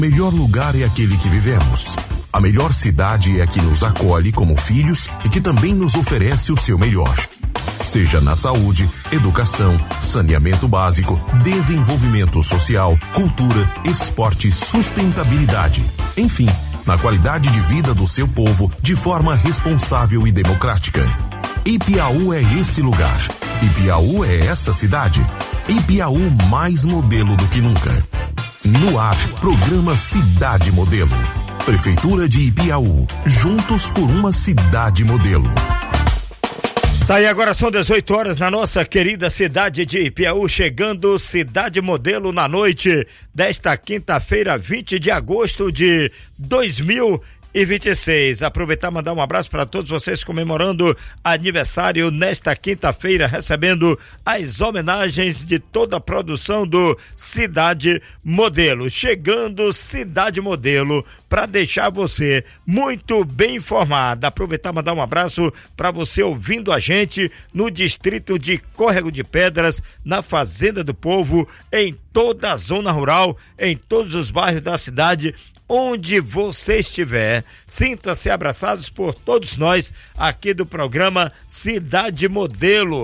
Melhor lugar é aquele que vivemos. A melhor cidade é a que nos acolhe como filhos e que também nos oferece o seu melhor. Seja na saúde, educação, saneamento básico, desenvolvimento social, cultura, esporte, sustentabilidade. Enfim, na qualidade de vida do seu povo de forma responsável e democrática. Ipiaú é esse lugar. Ipiaú é essa cidade. Ipiaú mais modelo do que nunca. No ar, programa Cidade Modelo. Prefeitura de Ipiaú, juntos por uma cidade modelo. Tá aí, agora são 18 horas na nossa querida cidade de Ipiaú, chegando Cidade Modelo na noite desta quinta-feira, 20 de agosto de 2026. Aproveitar e mandar um abraço para todos vocês comemorando aniversário nesta quinta-feira, recebendo as homenagens de toda a produção do Cidade Modelo. Chegando Cidade Modelo para deixar você muito bem informado. Aproveitar e mandar um abraço para você ouvindo a gente no distrito de Córrego de Pedras, na Fazenda do Povo, em toda a zona rural, em todos os bairros da cidade. Onde você estiver, sinta-se abraçados por todos nós aqui do programa Cidade Modelo.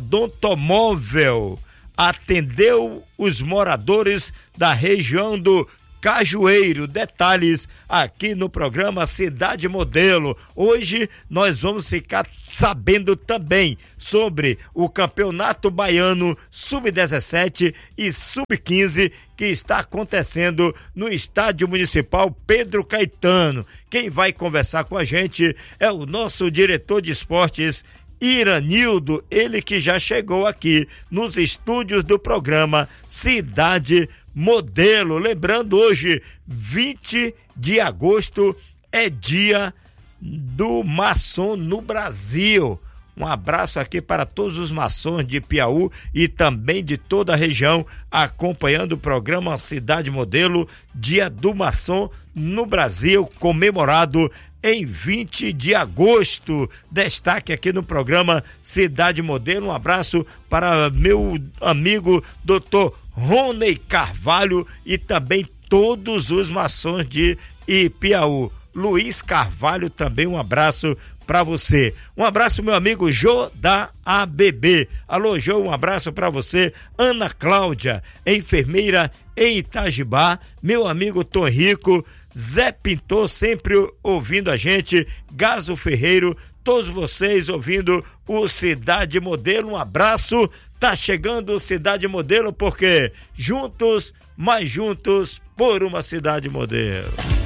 Odontomóvel atendeu os moradores da região do Cajueiro. Detalhes aqui no programa Cidade Modelo. Hoje nós vamos ficar sabendo também sobre o Campeonato Baiano Sub-17 e Sub-15 que está acontecendo no Estádio Municipal Pedro Caetano. Quem vai conversar com a gente é o nosso diretor de esportes, Iranildo, ele que já chegou aqui nos estúdios do programa Cidade Modelo. Lembrando, hoje, 20 de agosto, é dia do maçom no Brasil. Um abraço aqui para todos os maçons de Ipiaú e também de toda a região acompanhando o programa Cidade Modelo, dia do maçom no Brasil, comemorado em 20 de agosto. Destaque aqui no programa Cidade Modelo. Um abraço para meu amigo Dr. Rony Carvalho e também todos os maçons de Ipiaú. Luiz Carvalho também, um abraço para você. Um abraço, meu amigo Jô da ABB. Alô, Jô, um abraço para você. Ana Cláudia, enfermeira em Itajibá. Meu amigo Tom Rico, Zé Pintor, sempre ouvindo a gente. Gaso Ferreiro, todos vocês ouvindo o Cidade Modelo. Um abraço. Tá chegando o Cidade Modelo, porque juntos, mais juntos, por uma cidade modelo.